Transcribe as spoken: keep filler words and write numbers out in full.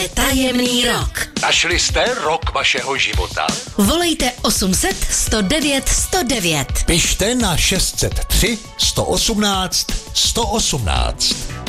Netajemný rok. Našli jste rok vašeho života? Volejte osm set sto devět sto devět. Pište na šest set tři sto osmnáct sto osmnáct.